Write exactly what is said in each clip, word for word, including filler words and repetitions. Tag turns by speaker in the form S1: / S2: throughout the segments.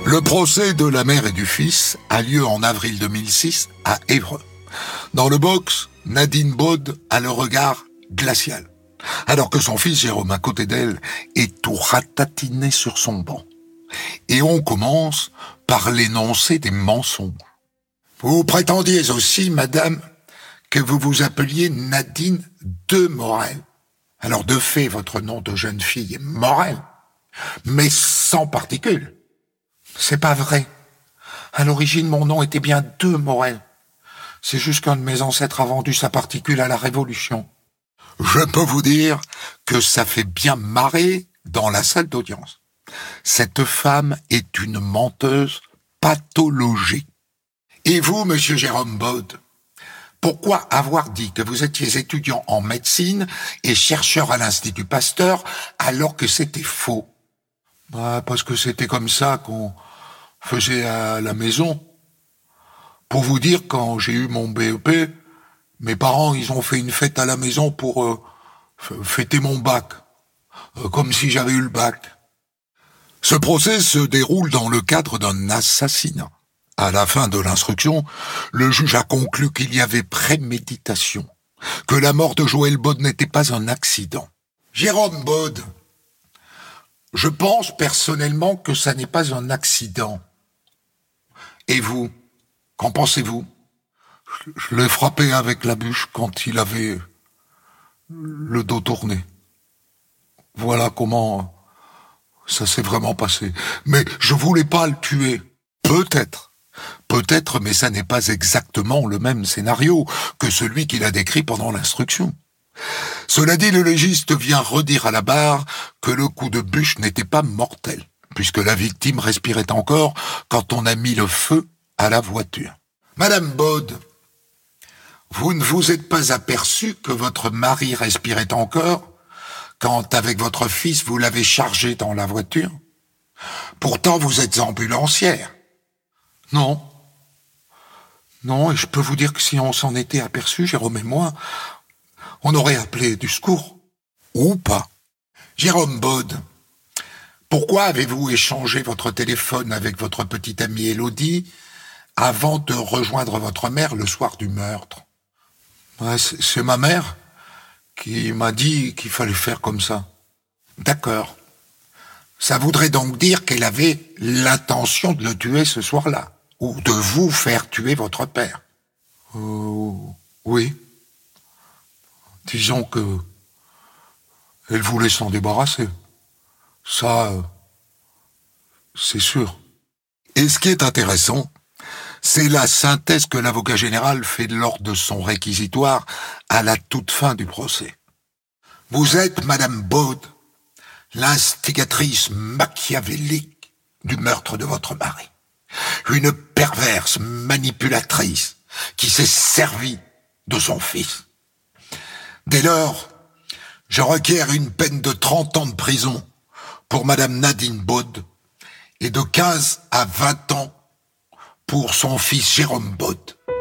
S1: Le procès de la mère et du fils a lieu en avril deux mille six à Évreux. Dans le box, Nadine Baud a le regard glacial, alors que son fils Jérôme, à côté d'elle, est tout ratatiné sur son banc. Et on commence par l'énoncé des mensonges. Vous prétendiez aussi, madame, que vous vous appeliez Nadine de Morel. Alors de fait, votre nom de jeune fille est Morel, mais sans particules. C'est pas vrai. À l'origine, mon nom était bien de Morel. C'est juste qu'un de mes ancêtres a vendu sa particule à la Révolution. Je peux vous dire que ça fait bien marrer dans la salle d'audience. Cette femme est une menteuse pathologique. Et vous, monsieur Jérôme Baud, pourquoi avoir dit que vous étiez étudiant en médecine et chercheur à l'Institut Pasteur alors que c'était faux? Bah, parce que c'était comme ça qu'on faisait à la maison. Pour vous dire, quand j'ai eu mon B E P, mes parents, ils ont fait une fête à la maison pour euh, fêter mon bac, euh, comme si j'avais eu le bac. Ce procès se déroule dans le cadre d'un assassinat. À la fin de l'instruction, le juge a conclu qu'il y avait préméditation, que la mort de Joël Baud n'était pas un accident. Jérôme Baud, je pense personnellement que ça n'est pas un accident. Et vous, qu'en pensez-vous? Je l'ai frappé avec la bûche quand il avait le dos tourné. Voilà comment ça s'est vraiment passé. Mais je voulais pas le tuer. Peut-être. Peut-être, mais ça n'est pas exactement le même scénario que celui qu'il a décrit pendant l'instruction. Cela dit, le légiste vient redire à la barre que le coup de bûche n'était pas mortel, puisque la victime respirait encore quand on a mis le feu à la voiture. Madame Baud, vous ne vous êtes pas aperçu que votre mari respirait encore quand, avec votre fils, vous l'avez chargé dans la voiture? Pourtant, vous êtes ambulancière. Non. Non, et je peux vous dire que si on s'en était aperçu, Jérôme et moi, on aurait appelé du secours. Ou pas. Jérôme Baud, pourquoi avez-vous échangé votre téléphone avec votre petite amie Élodie avant de rejoindre votre mère le soir du meurtre? Ouais, c'est, c'est ma mère qui m'a dit qu'il fallait faire comme ça. D'accord. Ça voudrait donc dire qu'elle avait l'intention de le tuer ce soir-là, ou de vous faire tuer votre père. Euh, oui. Disons que elle voulait s'en débarrasser. Ça, euh, c'est sûr. Et ce qui est intéressant, c'est la synthèse que l'avocat général fait lors de son réquisitoire à la toute fin du procès. Vous êtes, Madame Baud, l'instigatrice machiavélique du meurtre de votre mari. Une perverse manipulatrice qui s'est servie de son fils. Dès lors, je requiers une peine de trente ans de prison pour Madame Nadine Baud et de quinze à vingt ans pour son fils Jérôme Baud.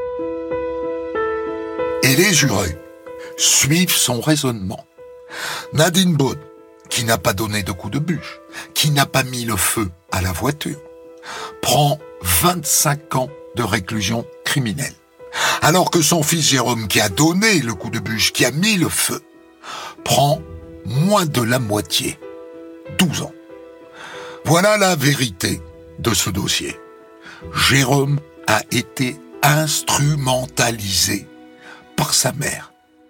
S1: Et les jurés suivent son raisonnement. Nadine Baud, qui n'a pas donné de coup de bûche, qui n'a pas mis le feu à la voiture, prend vingt-cinq ans de réclusion criminelle. Alors que son fils Jérôme, qui a donné le coup de bûche, qui a mis le feu, prend moins de la moitié, douze ans. Voilà la vérité de ce dossier. Jérôme a été instrumentalisé par sa mère.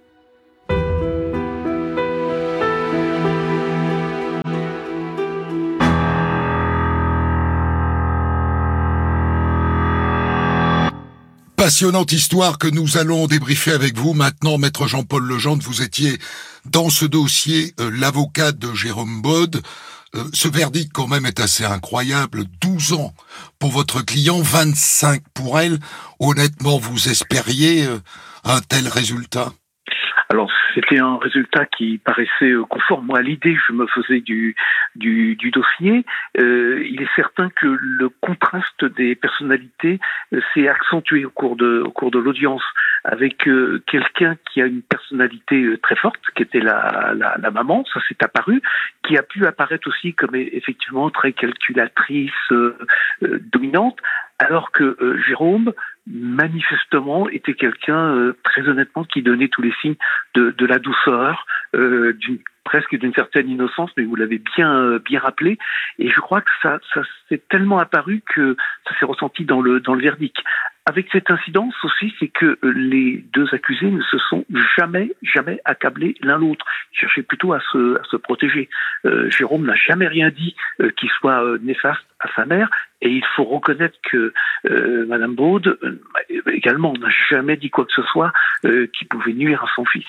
S1: Passionnante histoire que nous allons débriefer avec vous. Maintenant, Maître Jean-Paul Legendre, vous étiez dans ce dossier euh, l'avocat de Jérôme Baud. Euh, ce verdict quand même est assez incroyable. douze ans pour votre client, vingt-cinq pour elle. Honnêtement, vous espériez euh, un tel résultat?
S2: Alors, c'était un résultat qui paraissait conforme. Moi, à l'idée que je me faisais du, du, du dossier, euh, il est certain que le contraste des personnalités euh, s'est accentué au cours de, au cours de l'audience. avec euh, quelqu'un qui a une personnalité euh, très forte, qui était la, la, la maman, ça s'est apparu, qui a pu apparaître aussi comme effectivement très calculatrice, euh, euh, dominante, alors que euh, Jérôme, manifestement, était quelqu'un, euh, très honnêtement, qui donnait tous les signes de, de la douceur, euh, d'une, presque d'une certaine innocence, mais vous l'avez bien, euh, bien rappelé. Et je crois que ça, ça s'est tellement apparu que ça s'est ressenti dans le, dans le verdict. Avec cette incidence aussi, c'est que les deux accusés ne se sont jamais, jamais accablés l'un l'autre. Ils cherchaient plutôt à se, à se protéger. Euh, Jérôme n'a jamais rien dit euh, qui soit euh, néfaste à sa mère, et il faut reconnaître que euh, Madame Baud euh, également n'a jamais dit quoi que ce soit euh, qui pouvait nuire à son fils.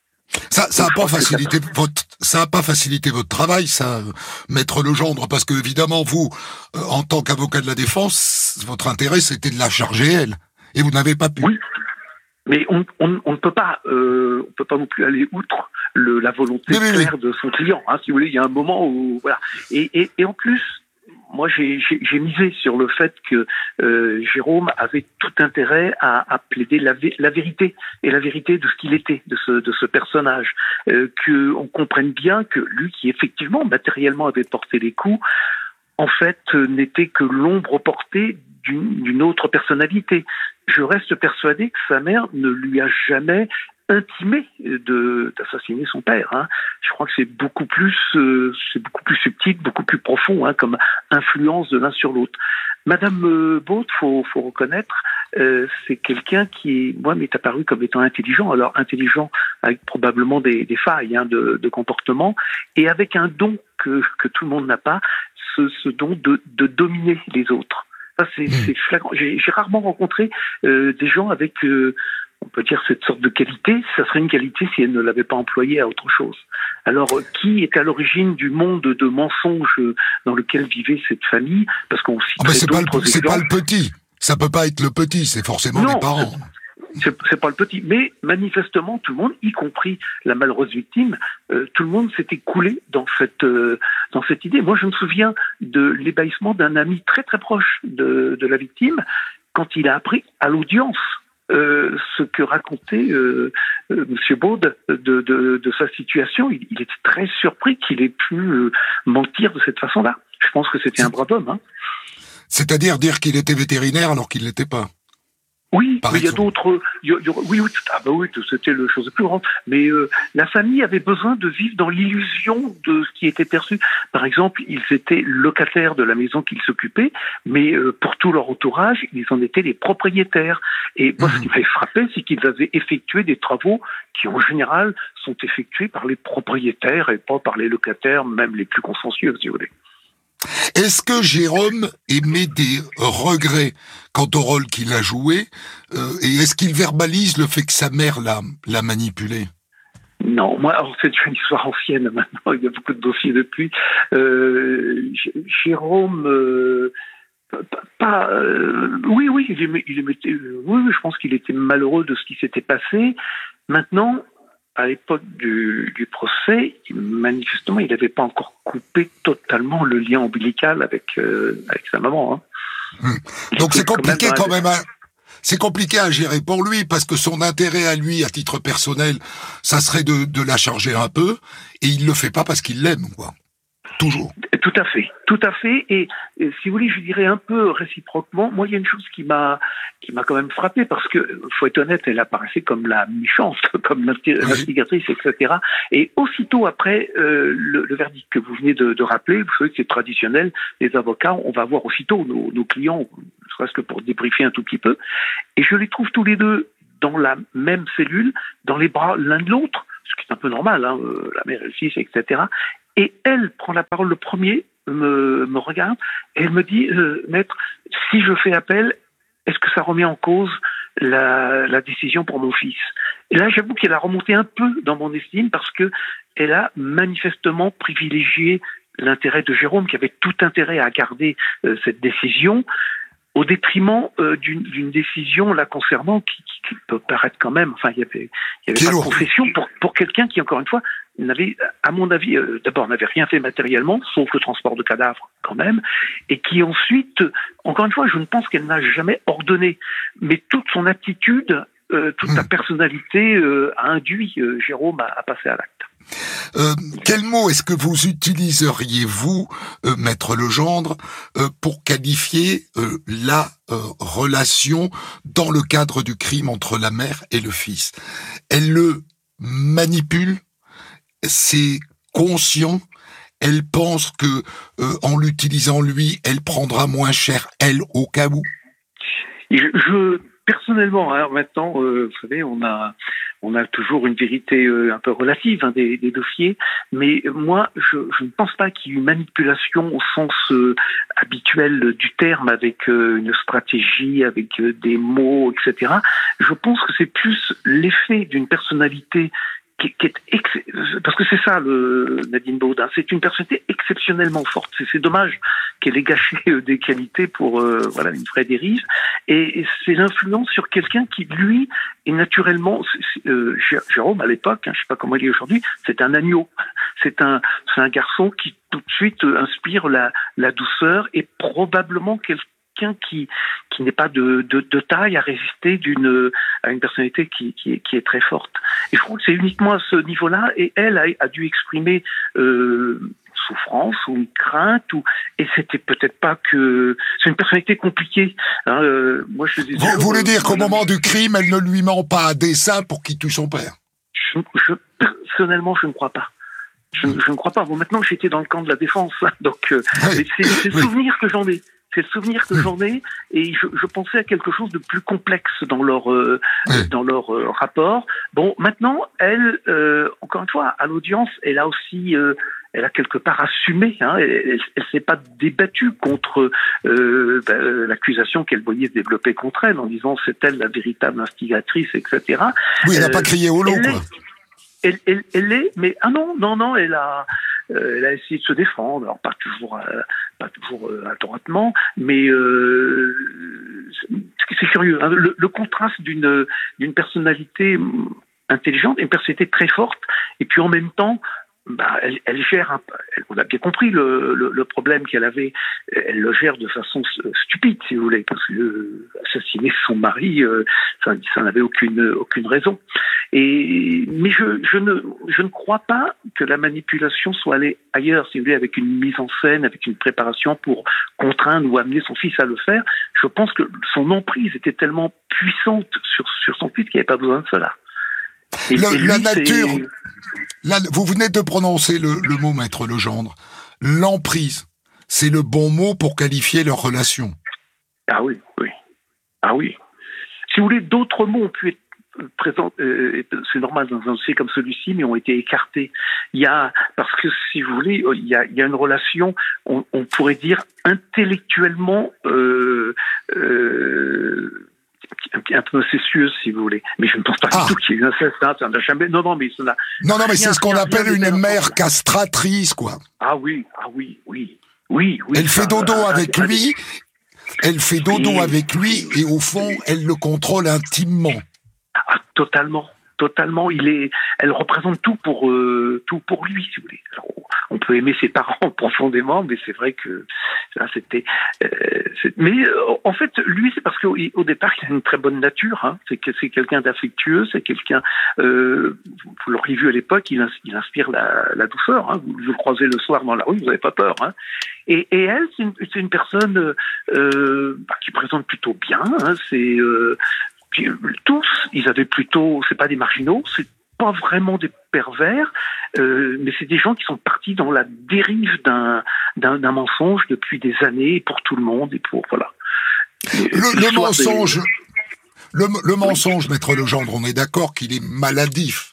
S1: Ça, ça a pas facilité votre, ça a pas facilité votre travail, ça, euh, Maître Legendre, parce que évidemment vous, euh, en tant qu'avocat de la défense, votre intérêt c'était de la charger elle, et vous n'avez pas pu.
S2: Oui, mais on, on, on ne peut pas, euh, on peut pas non plus aller outre le, la volonté
S1: oui, oui,
S2: claire
S1: oui.
S2: de son client. Hein, si vous voulez, il y a un moment où voilà, et, et, et en plus. Moi, j'ai, j'ai, j'ai misé sur le fait que euh, Jérôme avait tout intérêt à, à plaider la, vé- la vérité et la vérité de ce qu'il était, de ce, de ce personnage, euh, que on comprenne bien que lui, qui effectivement matériellement avait porté les coups, en fait, euh, n'était que l'ombre portée d'une, d'une autre personnalité. Je reste persuadé que sa mère ne lui a jamais intimé de d'assassiner son père. Hein. Je crois que c'est beaucoup plus, euh, c'est beaucoup plus subtil, beaucoup plus profond, hein, comme influence de l'un sur l'autre. Madame euh, Baud, faut faut reconnaître, euh, c'est quelqu'un qui, moi, m'est apparu comme étant intelligent. Alors intelligent avec probablement des, des failles hein, de, de comportement, et avec un don que que tout le monde n'a pas, ce, ce don de de dominer les autres. Ça, c'est, c'est flagrant. J'ai, j'ai rarement rencontré euh, des gens avec euh, on peut dire cette sorte de qualité, ça serait une qualité si elle ne l'avait pas employée à autre chose. Alors, qui est à l'origine du monde de mensonges dans lequel vivait cette famille? Parce qu'on citerait
S1: Ah ben c'est pas
S2: d'autres
S1: le, c'est
S2: exemples.
S1: pas le petit. Ça peut pas être le petit, c'est forcément
S2: Non,
S1: les parents.
S2: C'est, c'est pas le petit, mais manifestement tout le monde, y compris la malheureuse victime, euh, tout le monde s'était coulé dans cette euh, dans cette idée. Moi, je me souviens de l'ébahissement d'un ami très très proche de, de la victime quand il a appris à l'audience euh, ce que racontait euh, euh, Monsieur Baud de, de, de sa situation. Il, il était très surpris qu'il ait pu euh, mentir de cette façon-là. Je pense que c'était un brave homme. Hein.
S1: C'est-à-dire dire qu'il était vétérinaire alors qu'il l'était pas.
S2: Oui,
S1: Par
S2: mais il y a
S1: exemple.
S2: d'autres. Il y a, il y a, oui, oui, ah bah oui, c'était le chose la plus grande. Mais euh, la famille avait besoin de vivre dans l'illusion de ce qui était perçu. Par exemple, ils étaient locataires de la maison qu'ils s'occupaient, mais euh, pour tout leur entourage, ils en étaient les propriétaires. Et moi, mmh. ce qui m'avait frappé, c'est qu'ils avaient effectué des travaux qui, en général, sont effectués par les propriétaires et pas par les locataires, même les plus consciencieux, si vous voulez.
S1: Est-ce que Jérôme émet des regrets quant au rôle qu'il a joué euh, et est-ce qu'il verbalise le fait que sa mère l'a, l'a manipulé?
S2: Non, moi, alors c'est une histoire ancienne maintenant, il y a beaucoup de dossiers depuis. Euh, Jérôme, euh, pas, pas euh, oui, oui, il émet, il émettait, oui, oui, je pense qu'il était malheureux de ce qui s'était passé. Maintenant, à l'époque du, du procès, manifestement, il n'avait pas encore coupé totalement le lien ombilical avec, euh, avec sa maman. Hein.
S1: Mmh. Donc c'est compliqué quand même, quand même à, c'est compliqué à gérer pour lui, parce que son intérêt à lui, à titre personnel, ça serait de, de la charger un peu, et il le fait pas parce qu'il l'aime, quoi. Toujours.
S2: Tout à fait, tout à fait. Et, et si vous voulez, je dirais un peu réciproquement. Moi, il y a une chose qui m'a, qui m'a quand même frappé, parce que, faut être honnête, elle apparaissait comme la méchante, comme l'instigatrice, et cetera. Et aussitôt après euh, le, le verdict que vous venez de, de rappeler, vous savez que c'est traditionnel, les avocats, on va voir aussitôt nos, nos clients, ne serait-ce que pour débriefer un tout petit peu. Et je les trouve tous les deux dans la même cellule, dans les bras l'un de l'autre, ce qui est un peu normal, hein, la mère et le fils, et cetera. Et elle prend la parole le premier, me, me regarde, et elle me dit, euh, maître, si je fais appel, est-ce que ça remet en cause la, la décision pour mon fils? Et là, j'avoue qu'elle a remonté un peu dans mon estime, parce que elle a manifestement privilégié l'intérêt de Jérôme, qui avait tout intérêt à garder euh, cette décision, au détriment euh, d'une, d'une décision la concernant qui, qui, qui peut paraître quand même, enfin, il y avait, il y avait pas de confession pour, pour quelqu'un qui, encore une fois, n'avait, à mon avis, euh, d'abord n'avait rien fait matériellement, sauf le transport de cadavres quand même, et qui ensuite, encore une fois, je ne pense qu'elle n'a jamais ordonné, mais toute son attitude euh, toute ta personnalité euh, a induit euh, Jérôme à, à passer à l'acte.
S1: Euh, quel mot est-ce que vous utiliseriez, vous, euh, Maître Legendre, euh, pour qualifier euh, la euh, relation dans le cadre du crime entre la mère et le fils? Elle le manipule, c'est conscient, elle pense que euh, en l'utilisant lui, elle prendra moins cher, elle, au cas où.
S2: Je, je personnellement, hein, maintenant, euh, vous savez, on a on a toujours une vérité euh, un peu relative hein, des, des dossiers, mais moi, je, je ne pense pas qu'il y ait une manipulation au sens euh, habituel du terme, avec euh, une stratégie, avec euh, des mots, et cetera. Je pense que c'est plus l'effet d'une personnalité qui, qui est ex... parce que c'est ça le Nadine Baudin, c'est une personnalité exceptionnellement forte. C'est, c'est dommage qu'elle ait gâché euh, des qualités pour euh, voilà une vraie dérive. Et, et c'est l'influence sur quelqu'un qui lui est naturellement euh, Jérôme à l'époque, hein, je sais pas comment il est aujourd'hui, c'est un agneau. C'est un c'est un garçon qui tout de suite euh, inspire la la douceur et probablement quelqu'un qui qui n'est pas de, de de taille à résister d'une à une personnalité qui qui est, qui est très forte. Et je crois que c'est uniquement à ce niveau-là, et elle a, a dû exprimer euh, souffrance ou une crainte, ou et c'était peut-être pas que c'est une personnalité compliquée. Hein, euh, moi je disais,
S1: vous voulez dire qu'au moment du crime, elle ne lui ment pas à dessein pour qu'il tue son père?
S2: je, je, Personnellement, je ne crois pas. Je, je ne crois pas. Bon, maintenant j'étais dans le camp de la défense, hein, donc euh, oui, c'est, c'est le oui. souvenir que j'en ai. C'est le souvenir que j'en ai, et je, je pensais à quelque chose de plus complexe dans leur euh, oui. dans leur euh, rapport. Bon, maintenant, elle, euh, encore une fois, à l'audience, elle a aussi, euh, elle a quelque part assumé. Hein, elle, elle s'est pas débattue contre euh, ben, l'accusation qu'elle voyait se développer contre elle, en disant c'est elle la véritable instigatrice, et cetera.
S1: Oui, elle n'a euh, pas crié au loup, quoi.
S2: Elle, elle, elle est, mais ah non, non, non, elle a, euh, elle a essayé de se défendre, alors pas toujours, euh, pas toujours euh, adroitement, mais euh, c'est curieux, hein, le, le contraste d'une, d'une personnalité intelligente, une personnalité très forte, et puis en même temps, bah, elle, elle gère, un, elle, on a bien compris le, le, le problème qu'elle avait, elle le gère de façon stupide, si vous voulez, parce que euh, assassiner son mari, euh, ça, ça n'avait aucune, aucune raison. Et, mais je, je, ne, je ne crois pas que la manipulation soit allée ailleurs, si vous voulez, avec une mise en scène, avec une préparation pour contraindre ou amener son fils à le faire. Je pense que son emprise était tellement puissante sur, sur son fils qu'il n'y avait pas besoin de cela.
S1: Et, le, et lui, la nature, la, vous venez de prononcer le, le mot, Maître Legendre. L'emprise, c'est le bon mot pour qualifier leur relation.
S2: Ah oui, oui. Ah oui. Si vous voulez, d'autres mots ont pu être présents, euh, c'est normal dans un dossier comme celui-ci, mais ont été écartés. Il y a, parce que si vous voulez, il y a, il y a une relation, on, on pourrait dire intellectuellement, euh, euh, un peu incestueuse, si vous voulez. Mais je ne pense pas ah. du tout qu'il y ait eu un inceste. Hein, ça n'a jamais... Non, non, mais ça n'a...
S1: Non, non, mais c'est ce qu'on appelle une mère castratrice, quoi.
S2: Ah oui, ah oui, oui. Oui, oui.
S1: Elle fait dodo euh, avec euh, lui, elle fait dodo oui. avec lui, et au fond, elle le contrôle intimement.
S2: Ah, totalement. Totalement, il est, elle représente tout pour euh, tout pour lui, si vous voulez. Alors, on peut aimer ses parents profondément, mais c'est vrai que là, c'était. Euh, c'est, mais euh, en fait, lui, c'est parce qu'au au départ, il a une très bonne nature. Hein, c'est que c'est quelqu'un d'affectueux, c'est quelqu'un. Euh, vous l'auriez vu à l'époque, il, il inspire la, la douceur. Hein, vous, vous le croisez le soir dans la rue, vous n'avez pas peur. Hein. Et, et elle, c'est une, c'est une personne euh, bah, qui présente plutôt bien. Hein, c'est euh, Puis, tous, ils avaient plutôt, c'est pas des marginaux, c'est pas vraiment des pervers, euh, mais c'est des gens qui sont partis dans la dérive d'un, d'un, d'un mensonge depuis des années pour tout le monde et pour voilà.
S1: Le, le mensonge, des... le, le mensonge, oui. Maître Legendre, on est d'accord qu'il est maladif.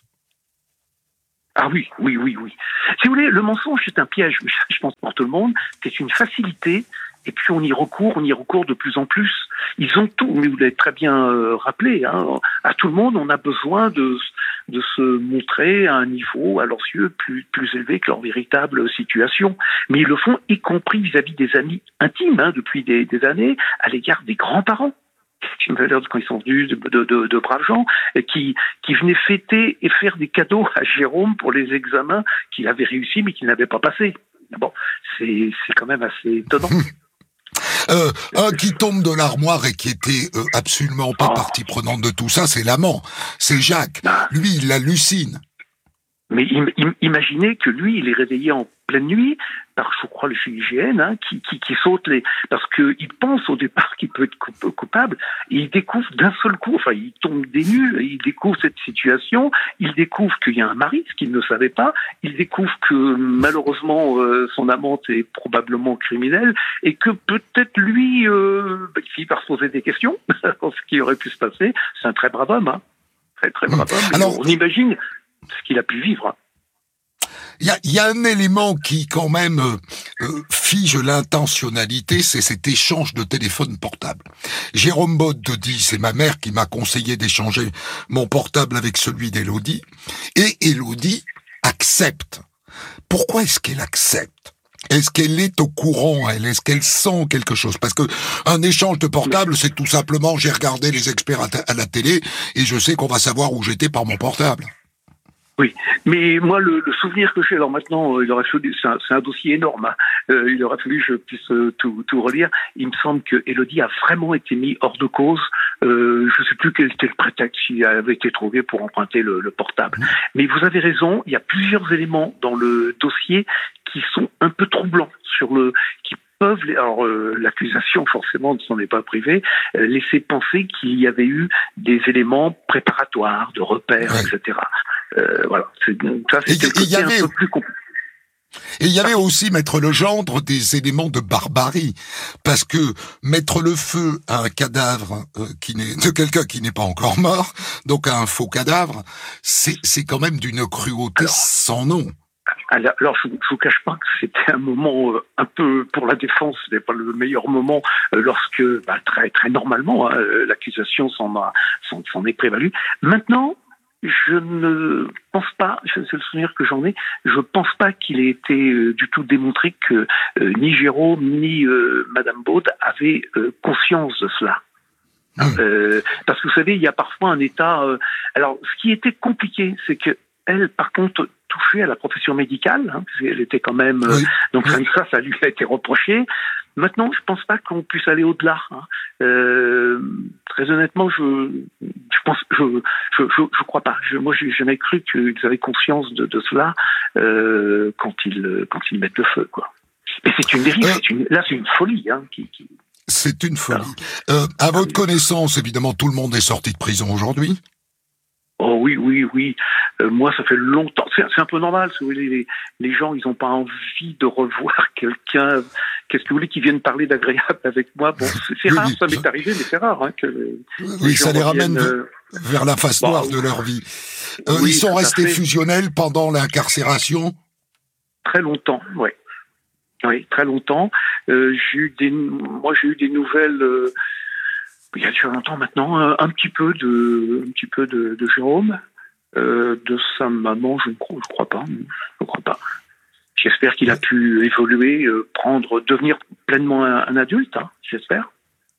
S2: Ah oui, oui, oui, oui. Si vous voulez, le mensonge c'est un piège, je pense pour tout le monde, c'est une facilité. Et puis on y recourt, on y recourt de plus en plus. Ils ont tout, mais vous l'avez très bien euh, rappelé, hein, à tout le monde, on a besoin de, de se montrer à un niveau, à leurs yeux, plus, plus élevé que leur véritable situation. Mais ils le font, y compris vis-à-vis des amis intimes, hein, depuis des, des années, à l'égard des grands-parents. Je me rappelle quand ils sont venus de, de, de, de braves gens qui, qui venaient fêter et faire des cadeaux à Jérôme pour les examens qu'il avait réussi mais qu'il n'avait pas passé. Bon, c'est, c'est quand même assez étonnant.
S1: Euh, un qui tombe de l'armoire et qui était euh, absolument pas
S2: Oh.
S1: partie prenante de tout ça, c'est l'amant, c'est Jacques.
S2: Ah.
S1: Lui, il hallucine.
S2: Mais im- im- imaginez que lui, il est réveillé en pleine nuit par, je crois, le G I G N, hein, qui, qui, qui saute les... Parce qu'il pense au départ qu'il peut être coup- coupable, et il découvre d'un seul coup, enfin, il tombe des nues, il découvre cette situation, il découvre qu'il y a un mari, ce qu'il ne savait pas, il découvre que, malheureusement, euh, son amante est probablement criminelle, et que peut-être lui, euh, bah, il finit par se poser des questions, sur ce qui aurait pu se passer. C'est un très brave homme, hein. Très, très brave homme.
S1: Alors-
S2: On imagine ce qu'il a pu vivre.
S1: Il y a, il y a un élément qui, quand même, euh, euh, fige l'intentionnalité, c'est cet échange de téléphone portable. Jérôme Baude te dit, c'est ma mère qui m'a conseillé d'échanger mon portable avec celui d'Élodie, et Élodie accepte. Pourquoi est-ce qu'elle accepte ? Est-ce qu'elle est au courant, elle ? Est-ce qu'elle sent quelque chose ? Parce que un échange de portable, c'est tout simplement, j'ai regardé les experts à, à la télé, et je sais qu'on va savoir où j'étais par mon portable.
S2: Oui, mais moi, le, le souvenir que j'ai, alors maintenant, euh, il aurait fallu, c'est un, c'est un dossier énorme, hein. euh, il aurait fallu que je puisse euh, tout, tout relire. Il me semble que Élodie a vraiment été mis hors de cause. Euh, je ne sais plus quel était le prétexte qui avait été trouvé pour emprunter le, le portable. Mais vous avez raison, il y a plusieurs éléments dans le dossier qui sont un peu troublants sur le, qui peuvent, alors euh, l'accusation forcément ne s'en est pas privée, euh, laisser penser qu'il y avait eu des éléments préparatoires, de repères,
S1: Ouais.
S2: et cetera. Euh, voilà, c'est, ça
S1: Et
S2: c'est
S1: il y
S2: un
S1: avait-
S2: peu plus compliqué.
S1: Et il y avait aussi, Maître Legendre, des éléments de barbarie, parce que mettre le feu à un cadavre euh, qui n'est de quelqu'un qui n'est pas encore mort, donc à un faux cadavre, c'est c'est quand même d'une cruauté
S2: Alors-
S1: sans nom.
S2: Alors, alors, je ne vous cache pas que c'était un moment euh, un peu pour la défense, ce n'est pas le meilleur moment euh, lorsque, bah, très très normalement, hein, euh, l'accusation s'en a s'en, s'en est prévalue. Maintenant, je ne pense pas, c'est le souvenir que j'en ai, je pense pas qu'il ait été euh, du tout démontré que euh, ni Jérôme ni euh, Madame Baude avaient euh, conscience de cela.
S1: Mmh.
S2: Euh, parce que vous savez, il y a parfois un état. Euh, alors, ce qui était compliqué, c'est que elle, par contre, touchait à la profession médicale, hein, parce qu'elle était quand même. Euh,
S1: Oui.
S2: donc
S1: Oui.
S2: ça, ça lui a été reproché. Maintenant, je pense pas qu'on puisse aller au-delà. Hein. Euh, très honnêtement, je, je pense, je, je, je, je crois pas. Je, moi, j'ai jamais cru qu'ils avaient conscience de, de cela euh, quand ils, quand ils mettent le feu, quoi. Mais c'est une dérive.
S1: Euh.
S2: c'est une, là, c'est une folie, hein, qui. qui...
S1: C'est une folie. Euh, à votre connaissance, évidemment, tout le monde est sorti de prison aujourd'hui.
S2: Oh oui, oui, oui. Euh, moi, ça fait longtemps. C'est, c'est un peu normal. Si vous voulez, les, les gens, ils n'ont pas envie de revoir quelqu'un. Qu'est-ce que vous voulez qu'ils viennent parler d'agréable avec moi ? Bon, c'est, c'est
S1: Oui,
S2: rare.
S1: oui.
S2: Ça m'est arrivé, mais c'est rare hein, que les
S1: Oui, ça
S2: gens
S1: les ramène
S2: reviennent, euh,
S1: vers la face
S2: bah,
S1: noire de leur vie. Euh,
S2: oui,
S1: ils sont
S2: tout à
S1: restés
S2: fait.
S1: fusionnels pendant l'incarcération.
S2: très longtemps. Oui, oui, très longtemps. Euh, j'ai eu des, moi, j'ai eu des nouvelles. Euh, il y a déjà longtemps maintenant, un, un petit peu de, un petit peu de, de Jérôme, euh, de sa maman, je ne crois, je crois pas, je ne crois pas. J'espère qu'il a pu évoluer, euh, prendre, devenir pleinement un, un adulte, hein, j'espère.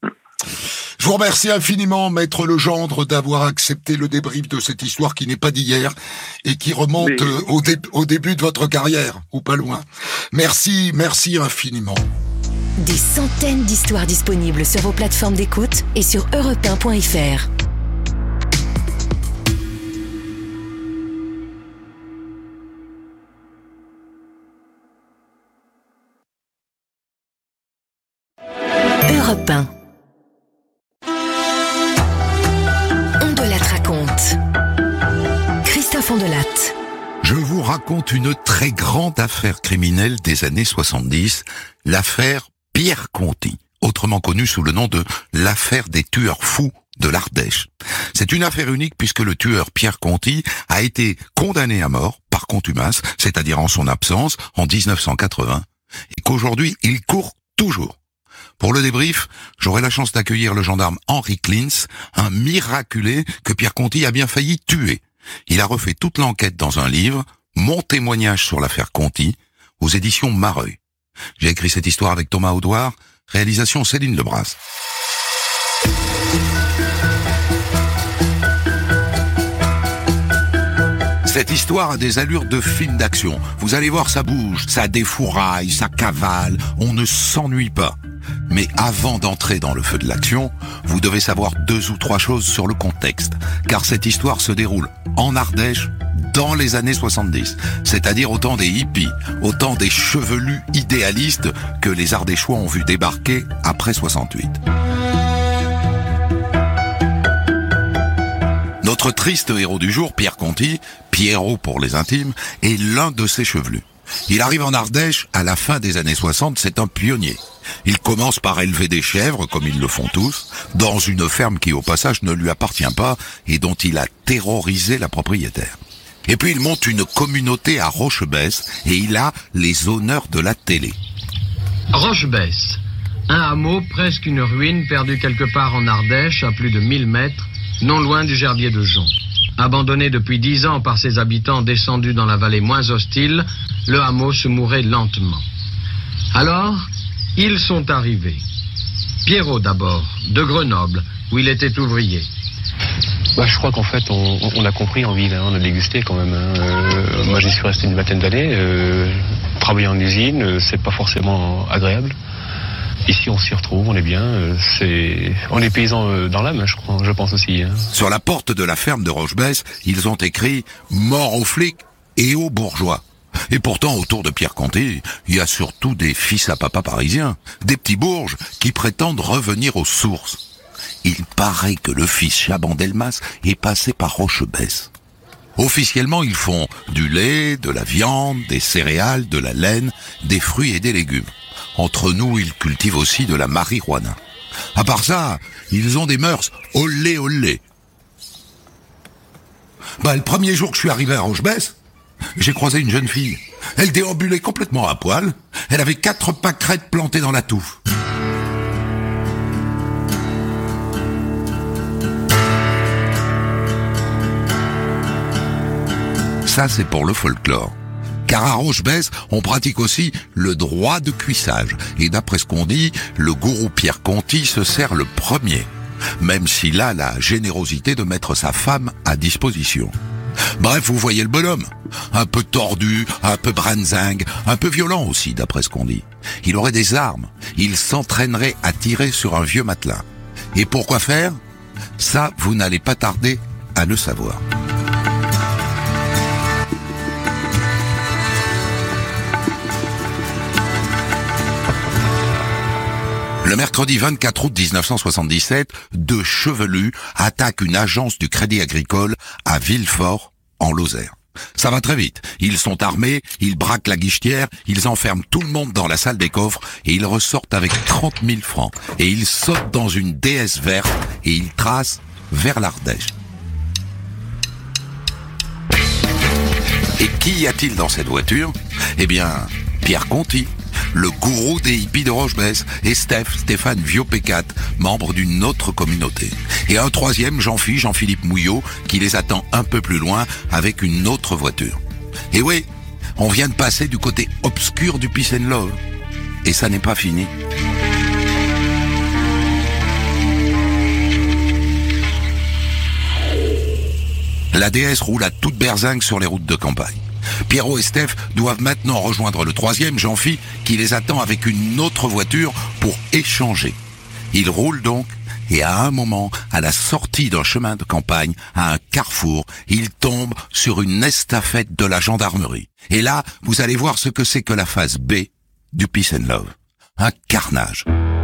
S1: Je vous remercie infiniment, Maître Legendre, d'avoir accepté le débrief de cette histoire qui n'est pas d'hier et qui remonte
S2: Mais-
S1: euh, au, dé- au début de votre carrière, ou pas loin. Merci, merci infiniment.
S3: Des centaines d'histoires disponibles sur vos plateformes d'écoute et sur europe un point f r. Europe un. On de la raconte. Christophe Ondelatte.
S1: Je vous raconte une très grande affaire criminelle des années soixante-dix, l'affaire Pierre Conti, autrement connue sous le nom de l'affaire des tueurs fous de l'Ardèche. C'est une affaire unique puisque le tueur Pierre Conti a été condamné à mort par contumace, c'est-à-dire en son absence, en dix-neuf cent quatre-vingts, et qu'aujourd'hui il court toujours. Pour le débrief, j'aurai la chance d'accueillir le gendarme Henri Klintz, un miraculé que Pierre Conti a bien failli tuer. Il a refait toute l'enquête dans un livre, Mon témoignage sur l'affaire Conti, aux éditions Mareuil. J'ai écrit cette histoire avec Thomas Audouard, réalisation Céline Lebras. Cette histoire a des allures de film d'action. Vous allez voir, ça bouge, ça défouraille, ça cavale, on ne s'ennuie pas. Mais avant d'entrer dans le feu de l'action, vous devez savoir deux ou trois choses sur le contexte, car cette histoire se déroule en Ardèche dans les années soixante-dix, c'est-à-dire au temps des hippies, au temps des chevelus idéalistes que les Ardéchois ont vu débarquer après soixante-huit. Notre triste héros du jour, Pierre Conti, Pierrot pour les intimes, est l'un de ces chevelus. Il arrive en Ardèche à la fin des années soixante, c'est un pionnier. Il commence par élever des chèvres, comme ils le font tous, dans une ferme qui au passage ne lui appartient pas et dont il a terrorisé la propriétaire. Et puis il monte une communauté à Rochebesse et il a les honneurs de la télé.
S4: Rochebesse, un hameau, presque une ruine, perdu quelque part en Ardèche à plus de mille mètres, non loin du gerbier de Jonc. Abandonné depuis dix ans par ses habitants descendus dans la vallée moins hostile, le hameau se mourait lentement. Alors, ils sont arrivés. Pierrot d'abord, de Grenoble, où il était ouvrier.
S5: Bah, je crois qu'en fait, on, on a compris en ville, hein, on a dégusté quand même. Hein. Euh, moi, j'y suis resté une vingtaine d'années. Euh, travailler en usine, euh, c'est pas forcément agréable. Ici, on s'y retrouve, on est bien. Euh, c'est, on est paysans euh, dans l'âme, je crois, je pense aussi. Hein.
S1: Sur la porte de la ferme de Rochebesse, ils ont écrit « Mort aux flics et aux bourgeois ». Et pourtant, autour de Pierre Conti, il y a surtout des fils à papa parisiens, des petits bourges qui prétendent revenir aux sources. Il paraît que le fils Chaban-Delmas est passé par Rochebesse. Officiellement, ils font du lait, de la viande, des céréales, de la laine, des fruits et des légumes. Entre nous, ils cultivent aussi de la marijuana. À part ça, ils ont des mœurs olé olé. Bah, le premier jour que je suis arrivé à Rochebesse, j'ai croisé une jeune fille. Elle déambulait complètement à poil. Elle avait quatre pâquerettes plantées dans la touffe. Ça, c'est pour le folklore. Car à Rochebesse, on pratique aussi le droit de cuissage. Et d'après ce qu'on dit, le gourou Pierre Conti se sert le premier. Même s'il a la générosité de mettre sa femme à disposition. Bref, vous voyez le bonhomme. Un peu tordu, un peu branzingue, un peu violent aussi, d'après ce qu'on dit. Il aurait des armes. Il s'entraînerait à tirer sur un vieux matelas. Et pourquoi faire? Ça, vous n'allez pas tarder à le savoir. Le mercredi vingt-quatre août mille neuf cent soixante-dix-sept, deux chevelus attaquent une agence du Crédit Agricole à Villefort, en Lozère. Ça va très vite. Ils sont armés, ils braquent la guichetière, ils enferment tout le monde dans la salle des coffres et ils ressortent avec trente mille francs. Et ils sautent dans une D S verte et ils tracent vers l'Ardèche. Et qui y a-t-il dans cette voiture? Eh bien, Pierre Conti, le gourou des hippies de Rochebesse, et Steph, Stéphane Viopécat, membre d'une autre communauté. Et un troisième, Jean-Philippe, Jean-Philippe Mouillot, qui les attend un peu plus loin avec une autre voiture. Et oui, on vient de passer du côté obscur du Peace and Love. Et ça n'est pas fini. La déesse roule à toute berzingue sur les routes de campagne. Pierrot et Steph doivent maintenant rejoindre le troisième, Jean-Phi, qui les attend avec une autre voiture pour échanger. Ils roulent donc, et à un moment, à la sortie d'un chemin de campagne, à un carrefour, ils tombent sur une estafette de la gendarmerie. Et là, vous allez voir ce que c'est que la phase B du Peace and Love. Un carnage.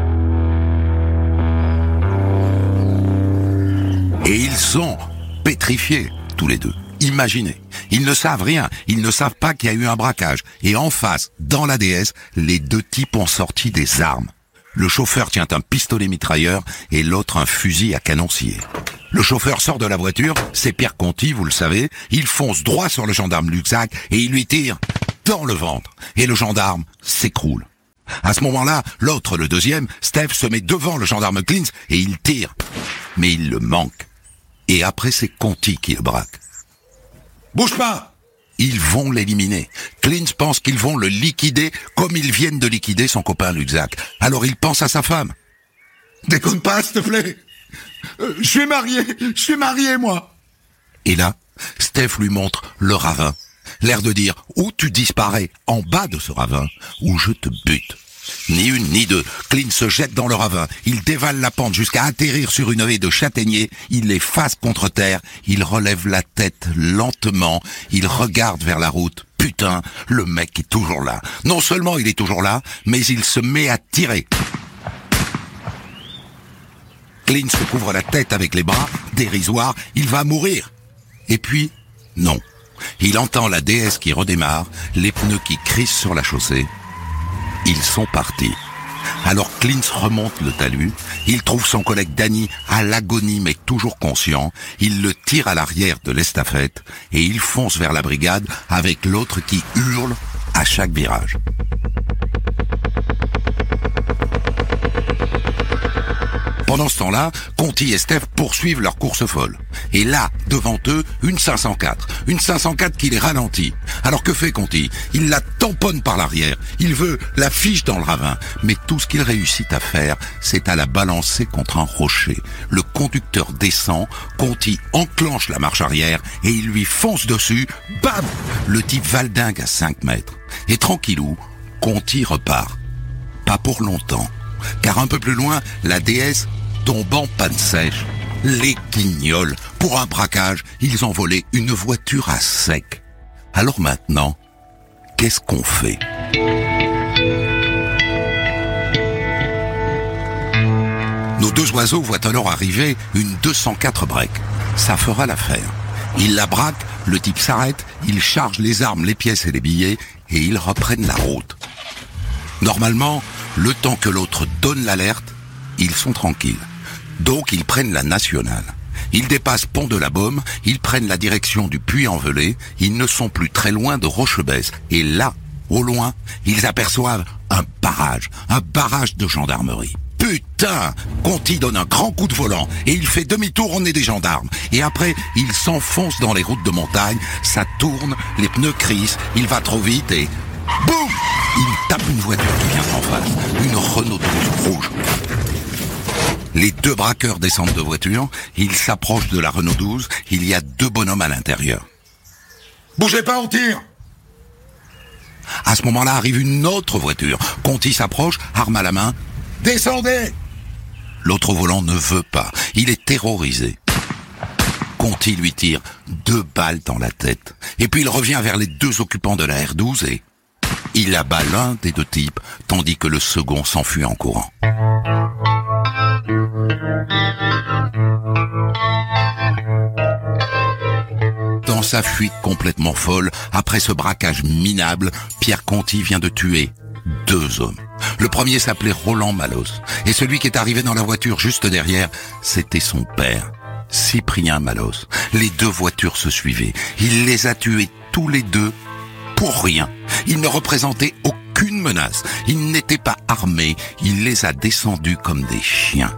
S1: Et ils sont pétrifiés, tous les deux. Imaginez, ils ne savent rien, ils ne savent pas qu'il y a eu un braquage. Et en face, dans la D S, les deux types ont sorti des armes. Le chauffeur tient un pistolet mitrailleur et l'autre un fusil à canoncier. Le chauffeur sort de la voiture, c'est Pierre Conti, vous le savez, il fonce droit sur le gendarme Luxac et il lui tire dans le ventre. Et le gendarme s'écroule. À ce moment-là, l'autre, le deuxième, Steph, se met devant le gendarme Klintz et il tire. Mais il le manque. Et après, c'est Conti qui le braque. Bouge pas! Ils vont l'éliminer. Klintz pense qu'ils vont le liquider comme ils viennent de liquider son copain Luxac. Alors il pense à sa femme. Déconne pas, s'il te plaît. Euh, je suis marié, je suis marié, moi. Et là, Steph lui montre le ravin. L'air de dire, ou tu disparais en bas de ce ravin, ou je te bute. Ni une ni deux, Clint se jette dans le ravin, il dévale la pente jusqu'à atterrir sur une haie de châtaigniers, il les face contre terre, il relève la tête lentement, il regarde vers la route. Putain, le mec est toujours là. Non seulement il est toujours là, mais il se met à tirer. Clint se couvre la tête avec les bras, dérisoire, il va mourir. Et puis, non. Il entend la déesse qui redémarre, les pneus qui crissent sur la chaussée. Ils sont partis. Alors Clint remonte le talus, il trouve son collègue Danny à l'agonie mais toujours conscient, il le tire à l'arrière de l'estafette et il fonce vers la brigade avec l'autre qui hurle à chaque virage. Pendant ce temps-là, Conti et Steph poursuivent leur course folle. Et là, devant eux, une cinq cent quatre. Une cinq cent quatre qui les ralentit. Alors que fait Conti? Il la tamponne par l'arrière. Il veut la fiche dans le ravin. Mais tout ce qu'il réussit à faire, c'est à la balancer contre un rocher. Le conducteur descend, Conti enclenche la marche arrière et il lui fonce dessus. Bam! Le type valdingue à cinq mètres. Et tranquillou, Conti repart. Pas pour longtemps. Car un peu plus loin, la déesse tombe en panne sèche. Les guignols, pour un braquage, ils ont volé une voiture à sec. Alors maintenant, qu'est-ce qu'on fait? Nos deux oiseaux voient alors arriver une deux cent quatre break. Ça fera l'affaire. Ils la braquent, le type s'arrête, ils chargent les armes, les pièces et les billets, et ils reprennent la route. Normalement, le temps que l'autre donne l'alerte, ils sont tranquilles. Donc ils prennent la nationale. Ils dépassent Pont de la Baume, ils prennent la direction du Puy-en-Velay, ils ne sont plus très loin de Rochebesse. Et là, au loin, ils aperçoivent un barrage, un barrage de gendarmerie. Putain! Conti donne un grand coup de volant et il fait demi-tour au nez des gendarmes. Et après, il s'enfonce dans les routes de montagne, ça tourne, les pneus crissent, il va trop vite et... boum! Il tape une voiture qui vient en face, une Renault douze rouge. Les deux braqueurs descendent de voiture, ils s'approchent de la Renault douze, il y a deux bonhommes à l'intérieur. Bougez pas, on tire! À ce moment-là arrive une autre voiture. Conti s'approche, arme à la main. Descendez! L'autre au volant ne veut pas, il est terrorisé. Conti lui tire deux balles dans la tête. Et puis il revient vers les deux occupants de la R douze et... il abat l'un des deux types, tandis que le second s'enfuit en courant. Dans sa fuite complètement folle, après ce braquage minable, Pierre Conti vient de tuer deux hommes. Le premier s'appelait Roland Malos, et celui qui est arrivé dans la voiture juste derrière, c'était son père, Cyprien Malos. Les deux voitures se suivaient. Il les a tués tous les deux pour rien. Il ne représentait aucune menace. Il n'était pas armé. Il les a descendus comme des chiens.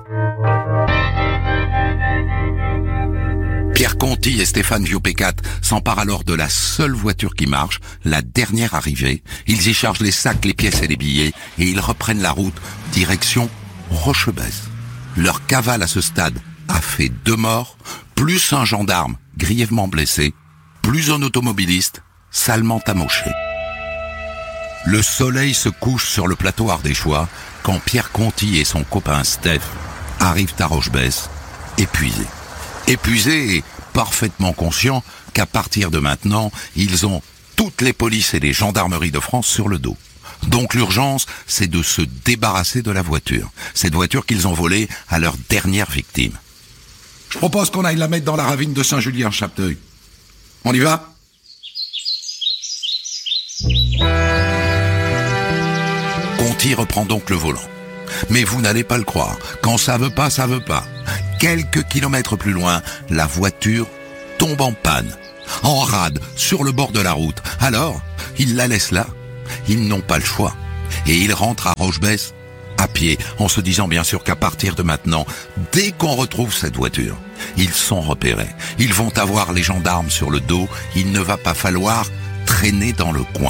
S1: Pierre Conti et Stéphane Viopécat s'emparent alors de la seule voiture qui marche, la dernière arrivée. Ils y chargent les sacs, les pièces et les billets et ils reprennent la route direction Rochebesse. Leur cavale à ce stade a fait deux morts, plus un gendarme grièvement blessé, plus un automobiliste salement amoché. Le soleil se couche sur le plateau ardéchois quand Pierre Conti et son copain Steph arrivent à Rochebesse, épuisés. Épuisés et parfaitement conscients qu'à partir de maintenant, ils ont toutes les polices et les gendarmeries de France sur le dos. Donc l'urgence, c'est de se débarrasser de la voiture. Cette voiture qu'ils ont volée à leur dernière victime. Je propose qu'on aille la mettre dans la ravine de Saint-Julien-Chapteuil. On y va ? Conti reprend donc le volant. Mais vous n'allez pas le croire. Quand ça veut pas, ça veut pas. Quelques kilomètres plus loin, la voiture tombe en panne, en rade, sur le bord de la route. Alors, ils la laissent là. Ils n'ont pas le choix. Et ils rentrent à Rochebesse à pied, en se disant bien sûr qu'à partir de maintenant, dès qu'on retrouve cette voiture, ils sont repérés. Ils vont avoir les gendarmes sur le dos. Il ne va pas falloir traîner dans le coin.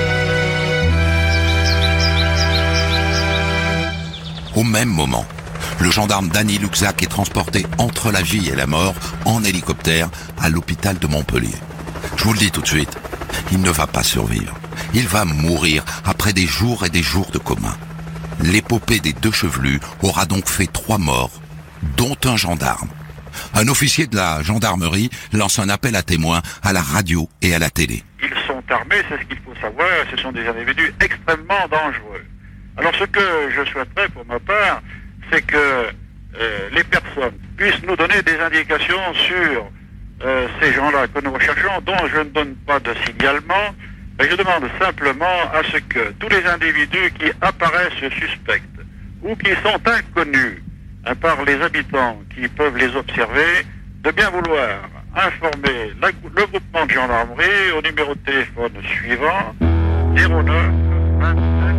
S1: Au même moment, Le gendarme Danny Luxac est transporté entre la vie et la mort en hélicoptère à l'hôpital de Montpellier. Je vous le dis tout de suite, il ne va pas survivre. Il va mourir après des jours et des jours de coma. L'épopée des deux chevelus aura donc fait trois morts, dont un gendarme. Un officier de la gendarmerie lance un appel à témoins à la radio et à la télé.
S6: Ils sont armés, c'est ce qu'il faut savoir, ce sont des individus extrêmement dangereux. Alors ce que je souhaiterais pour ma part, c'est que euh, les personnes puissent nous donner des indications sur euh, ces gens-là que nous recherchons, dont je ne donne pas de signalement, mais je demande simplement à ce que tous les individus qui apparaissent suspects ou qui sont inconnus hein, par les habitants qui peuvent les observer, de bien vouloir informer la, le groupement de gendarmerie au numéro de téléphone suivant zéro neuf vingt-sept.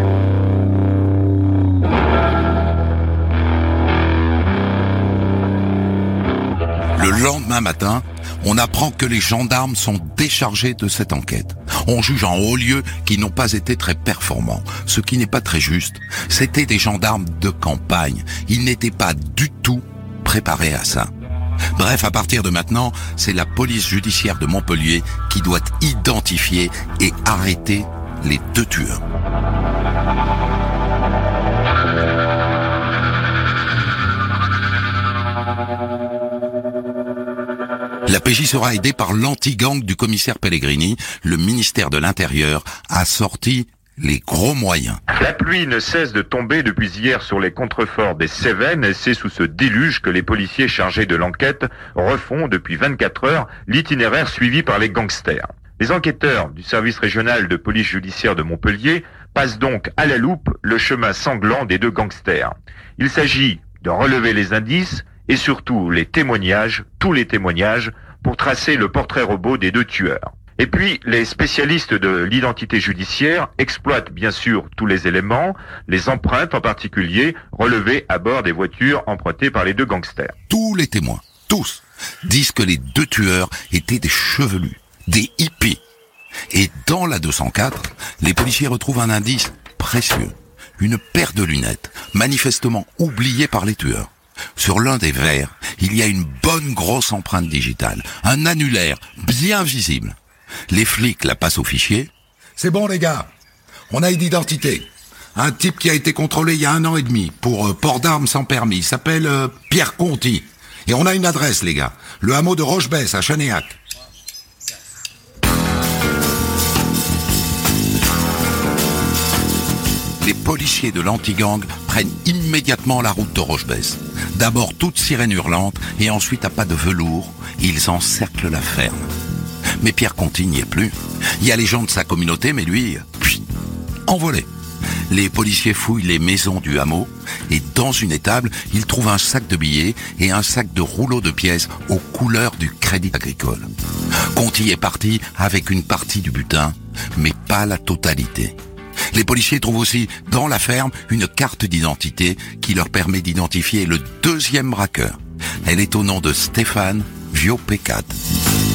S1: Le lendemain matin, on apprend que les gendarmes sont déchargés de cette enquête. On juge en haut lieu qu'ils n'ont pas été très performants, ce qui n'est pas très juste. C'étaient des gendarmes de campagne. Ils n'étaient pas du tout préparés à ça. Bref, à partir de maintenant, c'est la police judiciaire de Montpellier qui doit identifier et arrêter les deux tueurs. La P J sera aidée par l'anti-gang du commissaire Pellegrini. Le ministère de l'Intérieur a sorti les gros moyens.
S7: La pluie ne cesse de tomber depuis hier sur les contreforts des Cévennes et c'est sous ce déluge que les policiers chargés de l'enquête refont depuis vingt-quatre heures l'itinéraire suivi par les gangsters. Les enquêteurs du service régional de police judiciaire de Montpellier passent donc à la loupe le chemin sanglant des deux gangsters. Il s'agit de relever les indices et surtout les témoignages, tous les témoignages, pour tracer le portrait robot des deux tueurs. Et puis, les spécialistes de l'identité judiciaire exploitent bien sûr tous les éléments, les empreintes en particulier, relevées à bord des voitures empruntées par les deux gangsters.
S1: Tous les témoins, tous, disent que les deux tueurs étaient des chevelus, des hippies. Et dans la deux cent quatre, les policiers retrouvent un indice précieux, une paire de lunettes, manifestement oubliée par les tueurs. Sur l'un des verres, il y a une bonne grosse empreinte digitale, un annulaire bien visible. Les flics la passent au fichier.
S8: C'est bon les gars, on a une identité. Un type qui a été contrôlé il y a un an et demi pour euh, port d'armes sans permis, il s'appelle euh, Pierre Conti. Et on a une adresse les gars, le hameau de Rochebesse à Chanéac.
S1: Les policiers de l'anti-gang prennent immédiatement la route de Rochebesse. D'abord toute sirène hurlante et ensuite à pas de velours, ils encerclent la ferme. Mais Pierre Conti n'y est plus. Il y a les gens de sa communauté, mais lui, pfft, envolé. Les policiers fouillent les maisons du hameau et dans une étable, ils trouvent un sac de billets et un sac de rouleaux de pièces aux couleurs du Crédit Agricole. Conti est parti avec une partie du butin, mais pas la totalité. Les policiers trouvent aussi dans la ferme une carte d'identité qui leur permet d'identifier le deuxième braqueur. Elle est au nom de Stéphane Viau-Pécat.